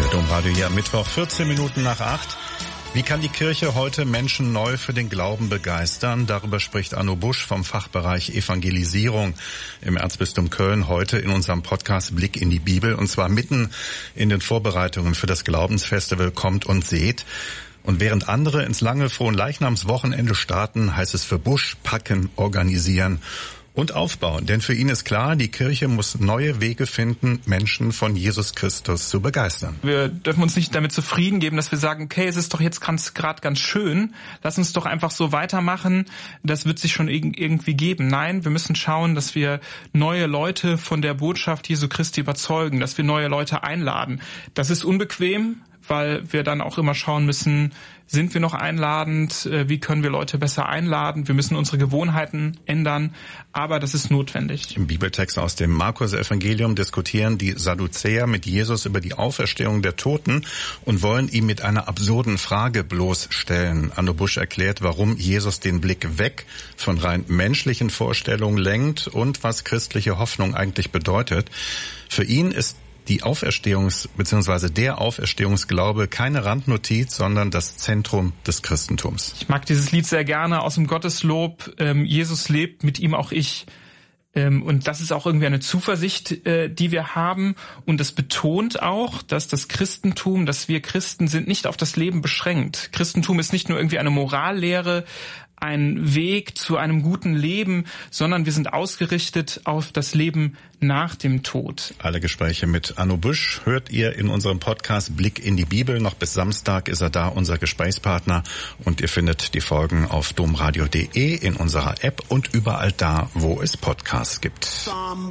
Domradio hier am Mittwoch, 14 Minuten nach 8. Wie kann die Kirche heute Menschen neu für den Glauben begeistern? Darüber spricht Arno Busch vom Fachbereich Evangelisierung im Erzbistum Köln heute in unserem Podcast Blick in die Bibel. Und zwar mitten in den Vorbereitungen für das Glaubensfestival Kommt und Seht. Und während andere ins lange Fronleichnamswochenende starten, heißt es für Busch packen, organisieren und aufbauen. Denn für ihn ist klar, die Kirche muss neue Wege finden, Menschen von Jesus Christus zu begeistern. Wir dürfen uns nicht damit zufrieden geben, dass wir sagen, okay, es ist doch jetzt gerade ganz schön, lass uns doch einfach so weitermachen, das wird sich schon irgendwie geben. Nein, wir müssen schauen, dass wir neue Leute von der Botschaft Jesu Christi überzeugen, dass wir neue Leute einladen. Das ist unbequem, weil wir dann auch immer schauen müssen, sind wir noch einladend, wie können wir Leute besser einladen, wir müssen unsere Gewohnheiten ändern, aber das ist notwendig. Im Bibeltext aus dem Markus-Evangelium diskutieren die Sadduzäer mit Jesus über die Auferstehung der Toten und wollen ihn mit einer absurden Frage bloßstellen. Arno Busch erklärt, warum Jesus den Blick weg von rein menschlichen Vorstellungen lenkt und was christliche Hoffnung eigentlich bedeutet. Für ihn ist der Auferstehungsglaube keine Randnotiz, sondern das Zentrum des Christentums. Ich mag dieses Lied sehr gerne aus dem Gotteslob. Jesus lebt, mit ihm auch ich. Und das ist auch irgendwie eine Zuversicht, die wir haben. Und das betont auch, dass das Christentum, dass wir Christen sind, nicht auf das Leben beschränkt. Christentum ist nicht nur irgendwie eine Morallehre, ein Weg zu einem guten Leben, sondern wir sind ausgerichtet auf das Leben nach dem Tod. Alle Gespräche mit Arno Busch hört ihr in unserem Podcast Blick in die Bibel. Noch bis Samstag ist er da, unser Gesprächspartner. Und ihr findet die Folgen auf domradio.de, in unserer App und überall da, wo es Podcasts gibt.